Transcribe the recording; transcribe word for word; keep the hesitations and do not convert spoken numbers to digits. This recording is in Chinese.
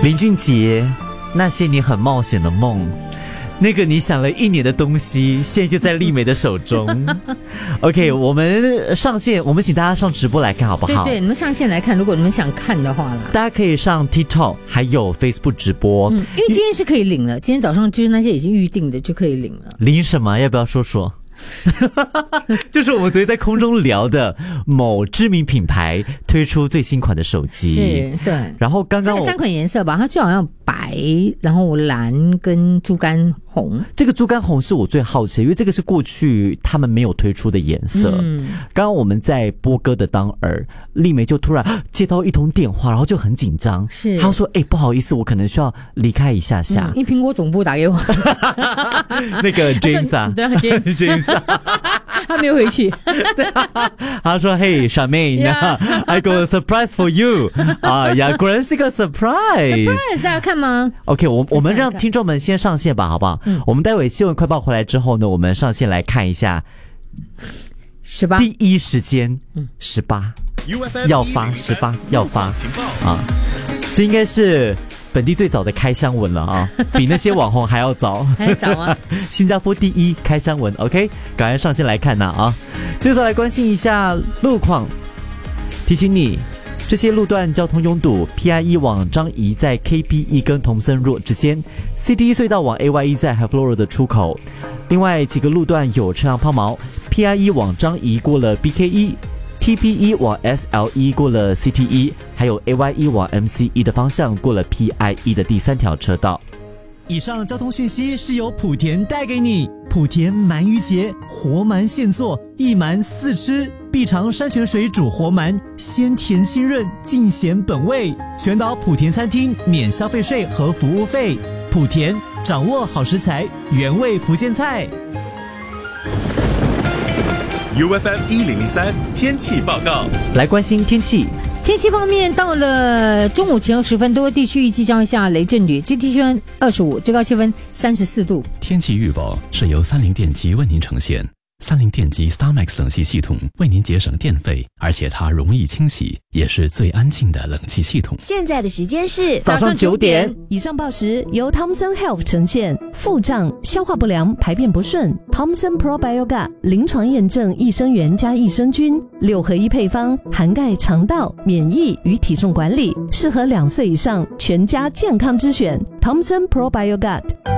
林俊杰，那些你很冒险的梦，那个你想了一年的东西，现在就在丽美的手中。OK， 我们上线，我们请大家上直播来看好不好？ 对对，你们上线来看，如果你们想看的话啦， 大家可以上 TikTok 还有 Facebook 直播。嗯， 因为今天是可以领了，今天早上就是那些已经预定的就可以领了。 领什么？要不要说说？就是我们昨天在空中聊的某知名品牌推出最新款的手机， 是，对。 然后刚刚三款颜色吧，它就好像白，然后蓝跟猪肝红。 这个猪肝红是我最好奇的，因为这个是过去他们没有推出的颜色。嗯，刚刚我们在播歌的当儿，丽梅就突然接到一通电话，然后就很紧张，是，她说：“哎、欸，不好意思，我可能需要离开一下下。” 因为苹果总部打给我， 那个 James 啊， 对 ，James James。他没有回去。 他说 Hey Charmaine、yeah. I got a surprise for you 啊呀，果然是个 surprise surprise 大家看吗 OK 我, 我们让听众们先上线吧好不好、嗯、我们待会新闻快报回来之后呢，我们上线来看一下十八第一时间十八、嗯、要发十八要发啊，这应该是本地最早的开箱文了啊，比那些网红还要早， 还早啊！ 新加坡第一开箱文 ，OK， 赶快上线来看呐啊！接着来关心一下路况，提醒你这些路段交通拥堵 ，P I E 往张仪在 K P E 跟同森若之间 ，C D E 隧道往 A Y E 在 Hafloro 的出口，另外几个路段有车辆抛锚 ，P I E 往张仪过了 B K E。T P E 往 S L E 过了 C T E， 还有 A Y E 往 M C E 的方向过了 P I E 的第三条车道。以上交通讯息是由莆田带给你。莆田鳗鱼节，活鳗现做，一鳗四吃，必尝山泉水煮活鳗，鲜甜清润，尽显本味。全岛莆田餐厅免消费税和服务费。莆田掌握好食材，原味福建菜。 U F M 一零零三天气报告， 来关心天气。 天气方面，到了中午前后十分，多地区预计将会下雷阵雨，最低气温二十五，最高气温三十四度。 天气预报是由三菱电机为您呈现。三菱电机 StarMax 冷气系统为您节省电费，而且它容易清洗，也是最安静的冷气系统。 现在的时间是早上九点。 以上报时由 Thomson Health 呈现。腹胀、消化不良、排便不顺 ，Thomson Probioga 临床验证益生元加益生菌六合一配方，涵盖肠道、免疫与体重管理，适合两岁以上全家健康之选。Thomson Probioga。